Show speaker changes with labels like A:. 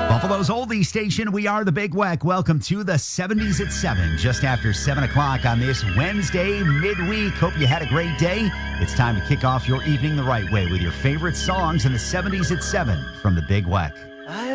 A: Buffalo's oldie station, we are the Big Weck. Welcome to the 70s at 7, just after 7 o'clock on this Wednesday midweek. Hope you had a great day. It's time to kick off your evening the right way with your favorite songs in the 70s at 7 from the Big Weck.
B: I